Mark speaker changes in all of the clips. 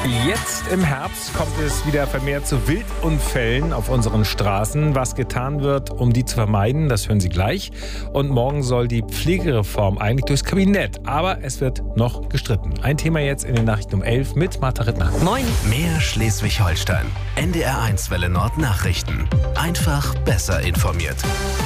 Speaker 1: Jetzt im Herbst kommt es wieder vermehrt zu Wildunfällen auf unseren Straßen. Was getan wird, um die zu vermeiden, das hören Sie gleich. Und morgen soll die Pflegereform eigentlich durchs Kabinett. Aber es wird noch gestritten. Ein Thema jetzt in den Nachrichten um 11 mit Martha Rittner.
Speaker 2: Moin. Mehr Schleswig-Holstein. NDR1 Welle Nord Nachrichten. Einfach besser informiert.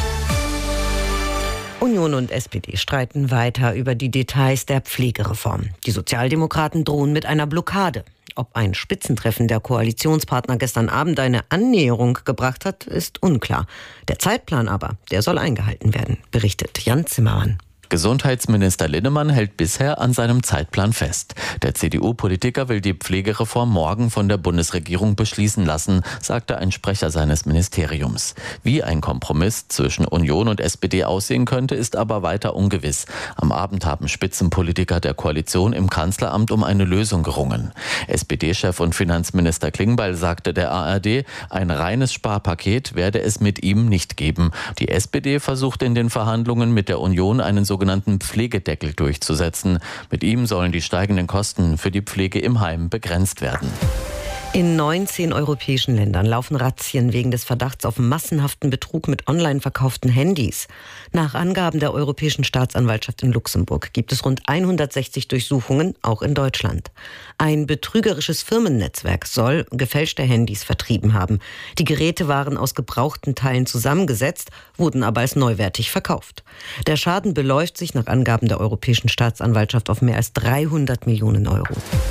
Speaker 3: Union und SPD streiten weiter über die Details der Pflegereform. Die Sozialdemokraten drohen mit einer Blockade. Ob ein Spitzentreffen der Koalitionspartner gestern Abend eine Annäherung gebracht hat, ist unklar. Der Zeitplan aber, der soll eingehalten werden, berichtet Jan Zimmermann.
Speaker 4: Gesundheitsminister Linnemann hält bisher an seinem Zeitplan fest. Der CDU-Politiker will die Pflegereform morgen von der Bundesregierung beschließen lassen, sagte ein Sprecher seines Ministeriums. Wie ein Kompromiss zwischen Union und SPD aussehen könnte, ist aber weiter ungewiss. Am Abend haben Spitzenpolitiker der Koalition im Kanzleramt um eine Lösung gerungen. SPD-Chef und Finanzminister Klingbeil sagte der ARD, ein reines Sparpaket werde es mit ihm nicht geben. Die SPD versucht in den Verhandlungen mit der Union einen sogenannten Pflegedeckel durchzusetzen. Mit ihm sollen die steigenden Kosten für die Pflege im Heim begrenzt werden.
Speaker 3: In 19 europäischen Ländern laufen Razzien wegen des Verdachts auf massenhaften Betrug mit online verkauften Handys. Nach Angaben der Europäischen Staatsanwaltschaft in Luxemburg gibt es rund 160 Durchsuchungen, auch in Deutschland. Ein betrügerisches Firmennetzwerk soll gefälschte Handys vertrieben haben. Die Geräte waren aus gebrauchten Teilen zusammengesetzt, wurden aber als neuwertig verkauft. Der Schaden beläuft sich nach Angaben der Europäischen Staatsanwaltschaft auf mehr als 300 Millionen Euro.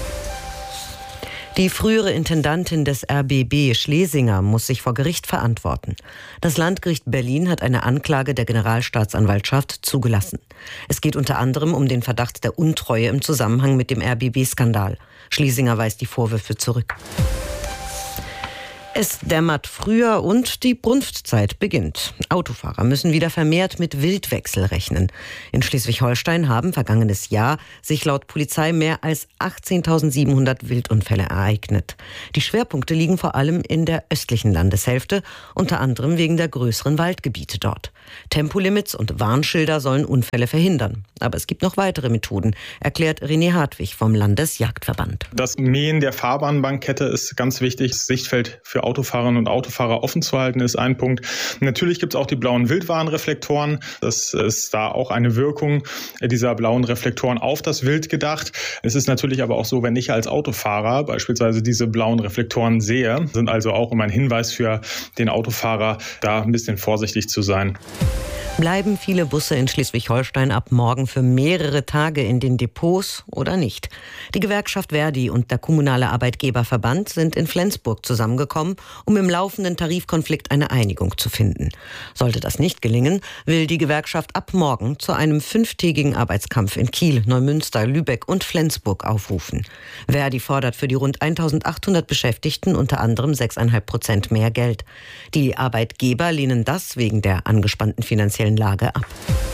Speaker 3: Die frühere Intendantin des RBB, Schlesinger, muss sich vor Gericht verantworten. Das Landgericht Berlin hat eine Anklage der Generalstaatsanwaltschaft zugelassen. Es geht unter anderem um den Verdacht der Untreue im Zusammenhang mit dem RBB-Skandal. Schlesinger weist die Vorwürfe zurück. Es dämmert früher und die Brunftzeit beginnt. Autofahrer müssen wieder vermehrt mit Wildwechsel rechnen. In Schleswig-Holstein haben vergangenes Jahr sich laut Polizei mehr als 18.700 Wildunfälle ereignet. Die Schwerpunkte liegen vor allem in der östlichen Landeshälfte, unter anderem wegen der größeren Waldgebiete dort. Tempolimits und Warnschilder sollen Unfälle verhindern. Aber es gibt noch weitere Methoden, erklärt René Hartwig vom Landesjagdverband.
Speaker 5: Das Mähen der Fahrbahnbankkette ist ganz wichtig. Das Sichtfeld für Autofahrerinnen und Autofahrer offen zu halten, ist ein Punkt. Natürlich gibt es auch die blauen Wildwarnreflektoren. Das ist da auch eine Wirkung dieser blauen Reflektoren auf das Wild gedacht. Es ist natürlich aber auch so, wenn ich als Autofahrer beispielsweise diese blauen Reflektoren sehe, sind also auch immer ein Hinweis für den Autofahrer, da ein bisschen vorsichtig zu sein.
Speaker 3: Bleiben viele Busse in Schleswig-Holstein ab morgen für mehrere Tage in den Depots oder nicht? Die Gewerkschaft Verdi und der kommunale Arbeitgeberverband sind in Flensburg zusammengekommen, um im laufenden Tarifkonflikt eine Einigung zu finden. Sollte das nicht gelingen, will die Gewerkschaft ab morgen zu einem 5-tägigen Arbeitskampf in Kiel, Neumünster, Lübeck und Flensburg aufrufen. Verdi fordert für die rund 1.800 Beschäftigten unter anderem 6,5% mehr Geld. Die Arbeitgeber lehnen das wegen der angespannten finanziellen Lage ab.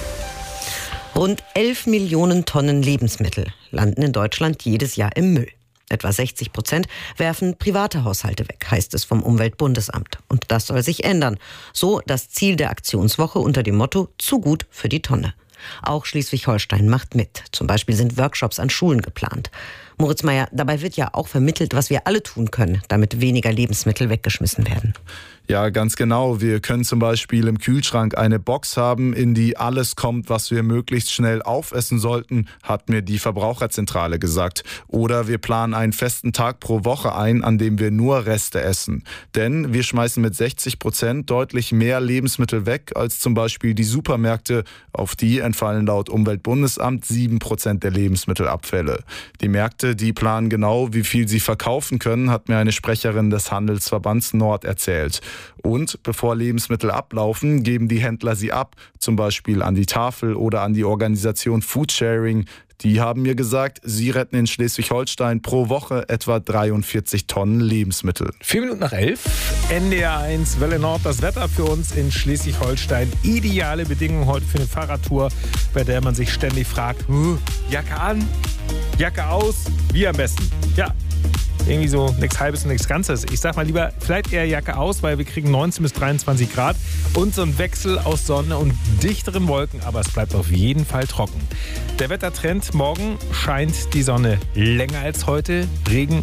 Speaker 3: Rund 11 Millionen Tonnen Lebensmittel landen in Deutschland jedes Jahr im Müll. Etwa 60% werfen private Haushalte weg, heißt es vom Umweltbundesamt. Und das soll sich ändern. So das Ziel der Aktionswoche unter dem Motto „Zu gut für die Tonne". Auch Schleswig-Holstein macht mit. Zum Beispiel sind Workshops an Schulen geplant. Moritz Meyer, dabei wird ja auch vermittelt, was wir alle tun können, damit weniger Lebensmittel weggeschmissen werden.
Speaker 6: Ja, ganz genau. Wir können zum Beispiel im Kühlschrank eine Box haben, in die alles kommt, was wir möglichst schnell aufessen sollten, hat mir die Verbraucherzentrale gesagt. Oder wir planen einen festen Tag pro Woche ein, an dem wir nur Reste essen. Denn wir schmeißen mit 60% deutlich mehr Lebensmittel weg als zum Beispiel die Supermärkte. Auf die entfallen laut Umweltbundesamt 7% der Lebensmittelabfälle. Die Märkte, die planen genau, wie viel sie verkaufen können, hat mir eine Sprecherin des Handelsverbands Nord erzählt. Und bevor Lebensmittel ablaufen, geben die Händler sie ab, zum Beispiel an die Tafel oder an die Organisation Foodsharing. Die haben mir gesagt, sie retten in Schleswig-Holstein pro Woche etwa 43 Tonnen Lebensmittel.
Speaker 1: 11:04, NDR1 Welle Nord, das Wetter für uns in Schleswig-Holstein. Ideale Bedingungen heute für eine Fahrradtour, bei der man sich ständig fragt, Jacke an, Jacke aus, wie am besten? Ja, irgendwie so nichts Halbes und nichts Ganzes. Ich sag mal lieber, vielleicht eher Jacke aus, weil wir kriegen 19 bis 23 Grad und so ein Wechsel aus Sonne und dichteren Wolken, aber es bleibt auf jeden Fall trocken. Der Wettertrend: morgen scheint die Sonne länger als heute, Regen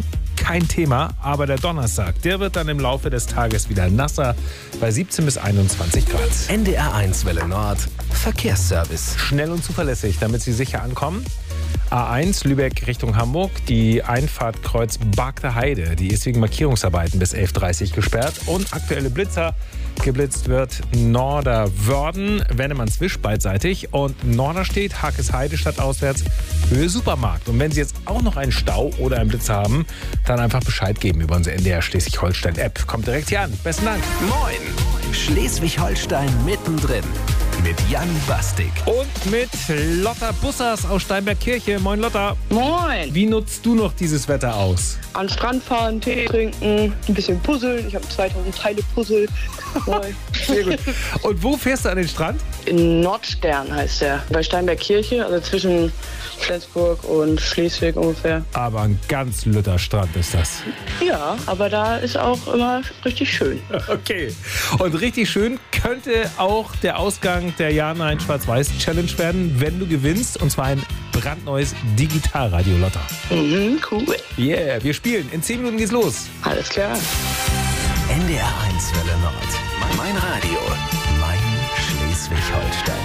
Speaker 1: kein Thema. Aber der Donnerstag, der wird dann im Laufe des Tages wieder nasser bei 17 bis 21 Grad.
Speaker 2: NDR1 Welle Nord. Verkehrsservice.
Speaker 1: Schnell und zuverlässig, damit Sie sicher ankommen. A1 Lübeck Richtung Hamburg, die Einfahrt Kreuz Bargter Heide, die ist wegen Markierungsarbeiten bis 11:30 Uhr gesperrt. Und aktuelle Blitzer, geblitzt wird Norderwörden, Wennemannswisch beidseitig und Norderstedt, Hakesheide stadtauswärts, Höhe Supermarkt. Und wenn Sie jetzt auch noch einen Stau oder einen Blitz haben, dann einfach Bescheid geben über unsere NDR Schleswig-Holstein-App. Kommt direkt hier an. Besten Dank.
Speaker 2: Moin! Schleswig-Holstein mittendrin. Mit Jan Bastik.
Speaker 1: Und mit Lotta Bussers aus Steinbergkirche. Moin Lotta.
Speaker 7: Moin.
Speaker 1: Wie nutzt du noch dieses Wetter aus?
Speaker 7: An den Strand fahren, Tee trinken, ein bisschen puzzeln. Ich habe 2000 Teile Puzzle. Moin.
Speaker 1: Sehr gut. Und wo fährst du an den Strand?
Speaker 7: In Nordstern heißt der. Bei Steinbergkirche, also zwischen Flensburg und Schleswig ungefähr.
Speaker 1: Aber ein ganz lütter Strand ist das.
Speaker 7: Ja, aber da ist auch immer richtig schön.
Speaker 1: Okay. Und richtig schön könnte auch der Ausgang der Ja-Nein Schwarz-Weiß-Challenge werden, wenn du gewinnst. Und zwar ein brandneues Digitalradio, Lotta.
Speaker 7: Cool.
Speaker 1: Yeah, wir spielen. In 10 Minuten geht's los.
Speaker 7: Alles klar.
Speaker 2: NDR1 Welle Nord. Mein Radio. Mein Schleswig-Holstein.